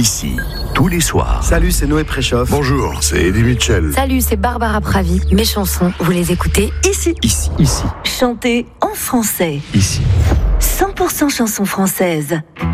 ici, tous les soirs. Salut, c'est Noé Préchoff. Bonjour, c'est Eddie Mitchell. Salut, c'est Barbara Pravi. Mes chansons, vous les écoutez ici. Ici. Chantées en français. Ici. 100% chansons françaises.